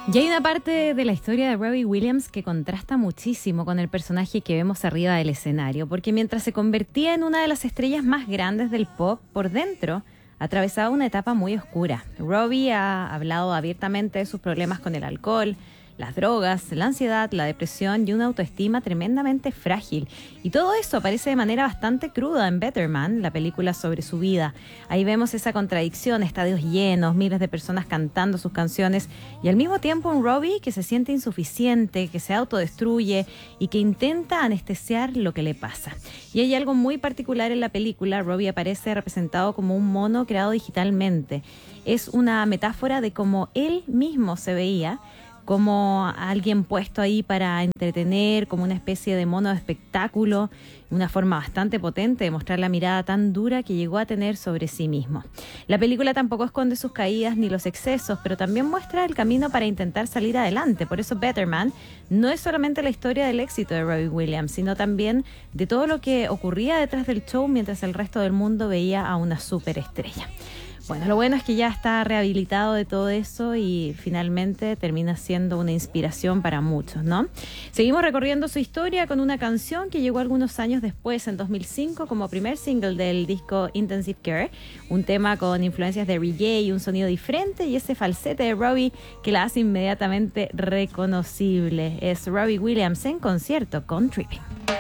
Y hay una parte de la historia de Robbie Williams que contrasta muchísimo con el personaje que vemos arriba del escenario, porque mientras se convertía en una de las estrellas más grandes del pop, por dentro atravesaba una etapa muy oscura. Robbie ha hablado abiertamente de sus problemas con el alcohol, las drogas, la ansiedad, la depresión y una autoestima tremendamente frágil. Y todo eso aparece de manera bastante cruda en Better Man, la película sobre su vida. Ahí vemos esa contradicción, estadios llenos, miles de personas cantando sus canciones y al mismo tiempo un Robbie que se siente insuficiente, que se autodestruye y que intenta anestesiar lo que le pasa. Y hay algo muy particular en la película. Robbie aparece representado como un mono creado digitalmente. Es una metáfora de cómo él mismo se veía, como alguien puesto ahí para entretener, como una especie de mono de espectáculo, una forma bastante potente de mostrar la mirada tan dura que llegó a tener sobre sí mismo. La película tampoco esconde sus caídas ni los excesos, pero también muestra el camino para intentar salir adelante. Por eso Better Man no es solamente la historia del éxito de Robbie Williams, sino también de todo lo que ocurría detrás del show mientras el resto del mundo veía a una superestrella. Bueno, lo bueno es que ya está rehabilitado de todo eso y finalmente termina siendo una inspiración para muchos, ¿no? Seguimos recorriendo su historia con una canción que llegó algunos años después, en 2005, como primer single del disco Intensive Care, un tema con influencias de reggae y un sonido diferente y ese falsete de Robbie que la hace inmediatamente reconocible. Es Robbie Williams en concierto con Tripping.